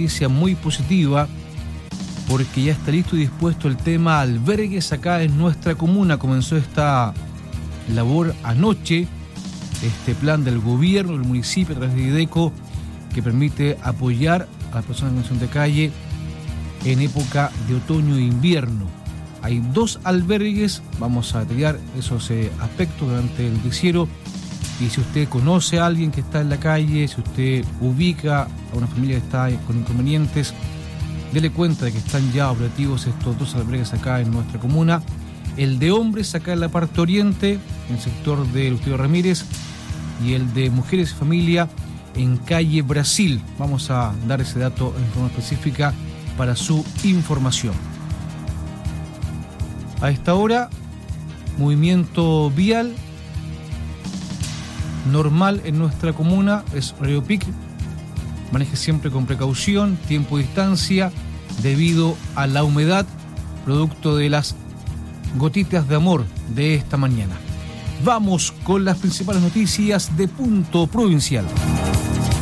noticia muy positiva, porque ya está listo y dispuesto el tema albergues acá en nuestra comuna. Comenzó esta labor anoche, este plan del gobierno del municipio a través de IDECO, que permite apoyar a las personas en situación de calle en época de otoño e invierno. Hay 2 albergues, vamos a detallar esos aspectos durante el noticiero. Y si usted conoce a alguien que está en la calle, si usted ubica a una familia que está con inconvenientes, dele cuenta de que están ya operativos estos 2 albergues acá en nuestra comuna. El de hombres acá en la parte oriente, en el sector de Eleuterio Ramírez, y el de mujeres y familia en calle Brasil. Vamos a dar ese dato en forma específica para su información. A esta hora, movimiento vial normal en nuestra comuna, es horario pic. Maneje siempre con precaución, tiempo y distancia, debido a la humedad, producto de las gotitas de amor de esta mañana. Vamos con las principales noticias de Punto Provincial.